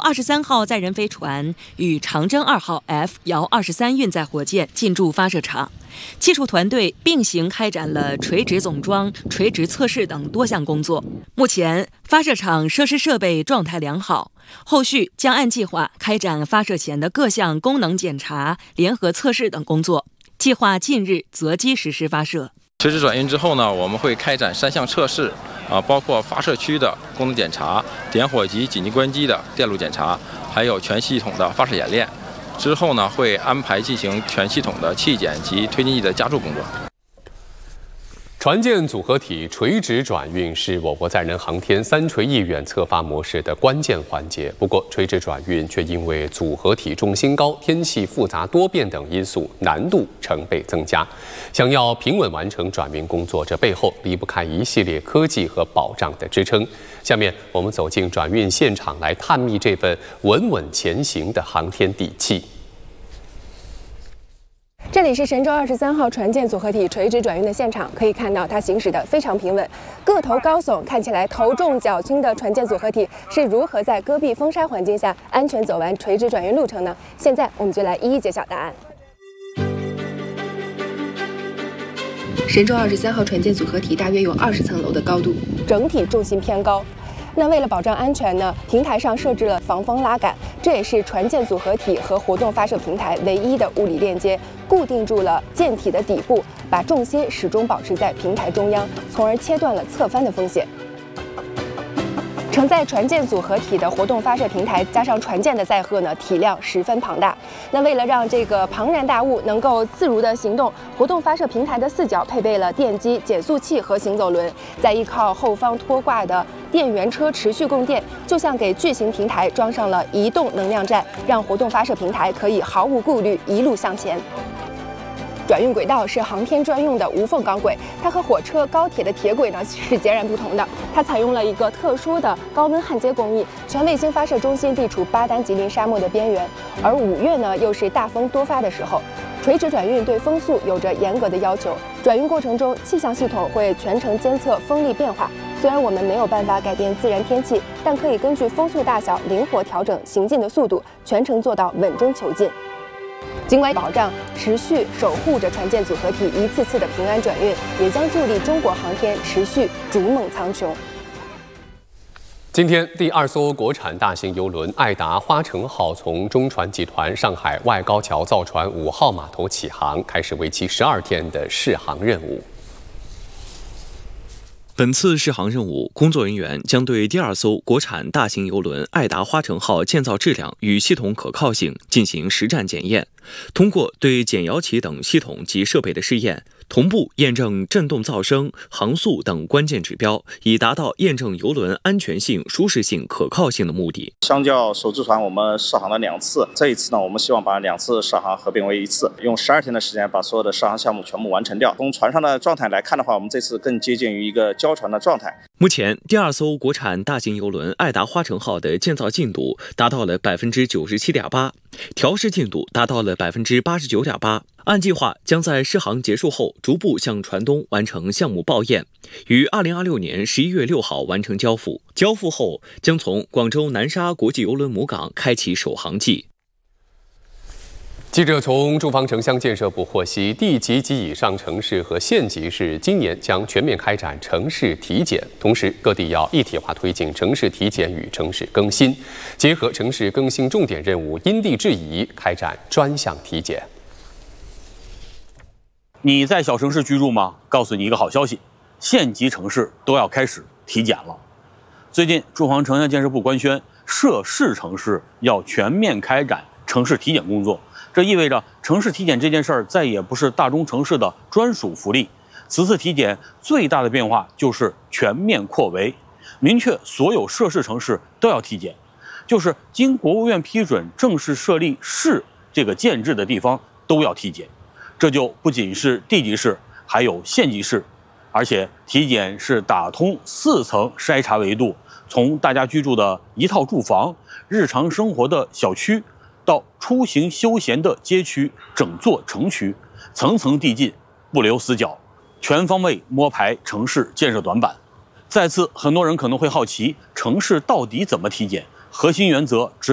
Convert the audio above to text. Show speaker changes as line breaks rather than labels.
23号载人飞船与长征2号 F 遥23运载火箭进驻发射场，技术团队并行开展了垂直总装、垂直测试等多项工作。目前，发射场设施设备状态良好，后续将按计划开展发射前的各项功能检查、联合测试等工作，计划近日择机实施发射。
垂直转运之后呢，我们会开展3项测试，包括发射区的功能检查、点火及紧急关机的电路检查，还有全系统的发射演练。之后呢，会安排进行全系统的器检及推进剂的加注工作。
船舰组合体垂直转运是我国载人航天3垂1远测发模式的关键环节。不过，垂直转运却因为组合体重心高、天气复杂多变等因素，难度成倍增加。想要平稳完成转运工作，这背后离不开一系列科技和保障的支撑。下面我们走进转运现场，来探秘这份稳稳前行的航天底气。
这里是神舟23号船舰组合体垂直转运的现场，可以看到它行驶得非常平稳，个头高耸，看起来头重脚轻的船舰组合体是如何在戈壁风沙环境下安全走完垂直转运路程呢？现在我们就来一一揭晓答案。神舟23号船舰组合体大约有20层楼的高度，整体重心偏高。那为了保障安全呢，平台上设置了防风拉杆，这也是船舰组合体和活动发射平台唯一的物理链接，固定住了舰体的底部，把重心始终保持在平台中央，从而切断了侧翻的风险。承载船舰组合体的活动发射平台加上船舰的载荷呢，体量十分庞大。那为了让这个庞然大物能够自如的行动，活动发射平台的4角配备了电机、减速器和行走轮，再依靠后方拖挂的电源车持续供电，就像给巨型平台装上了移动能量站，让活动发射平台可以毫无顾虑一路向前。转运轨道是航天专用的无缝钢轨，它和火车、高铁的铁轨呢是截然不同的。它采用了一个特殊的高温焊接工艺，全卫星发射中心地处巴丹吉林沙漠的边缘，而5月呢又是大风多发的时候。垂直转运对风速有着严格的要求，转运过程中气象系统会全程监测风力变化。虽然我们没有办法改变自然天气，但可以根据风速大小灵活调整行进的速度，全程做到稳中求进。尽管保障持续守护着船舰组合体一次次的平安转运，也将助力中国航天持续逐梦苍穹。
今天，第2艘国产大型邮轮爱达花城号从中船集团上海外高桥造船5号码头起航，开始为期12天的试航任务。
本次试航任务，工作人员将对第2艘国产大型邮轮爱达花城号建造质量与系统可靠性进行实战检验，通过对减摇起等系统及设备的试验，同步验证振动噪声、航速等关键指标，以达到验证邮轮安全性、舒适性、可靠性的目的。
相较首次船，我们试航了2次，这一次呢，我们希望把2次试航合并为1次，用12天的时间把所有的试航项目全部完成掉。从船上的状态来看的话，我们这次更接近于一个交船的状态。
目前，第2艘国产大型邮轮爱达花城号的建造进度达到了97.8%，调试进度达到了89.8%。按计划，将在试航结束后逐步向船东完成项目报验，于2026年11月6号完成交付。交付后，将从广州南沙国际邮轮母港开启首航季。
记者从住房城乡建设部获悉，地级及以上城市和县级市今年将全面开展城市体检，同时各地要一体化推进城市体检与城市更新，结合城市更新重点任务，因地制宜开展专项体检。
你在小城市居住吗？告诉你一个好消息，县级城市都要开始体检了。最近，住房城乡建设部官宣，涉市城市要全面开展城市体检工作。这意味着城市体检这件事儿再也不是大中城市的专属福利。此次体检最大的变化就是全面扩围，明确所有涉市城市都要体检，就是经国务院批准正式设立市这个建制的地方都要体检。这就不仅是地级市，还有县级市，而且体检是打通4层筛查维度，从大家居住的一套住房、日常生活的小区，到出行休闲的街区、整座城区，层层递进，不留死角，全方位摸排城市建设短板。再次，很多人可能会好奇，城市到底怎么体检？核心原则只